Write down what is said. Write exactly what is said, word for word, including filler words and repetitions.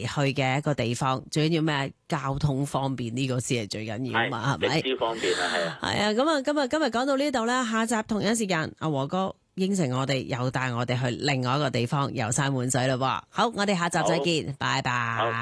去嘅一個地方，最緊要咩？交通方便呢個先係最緊要嘛，係咪？ 直方便啊，係啊。 係啊，咁啊，今日今日講到呢度啦，下集同一時間，阿和哥應承我哋又帶我哋去另外一個地方遊山玩水咯喎。好，我哋下集再見，拜拜。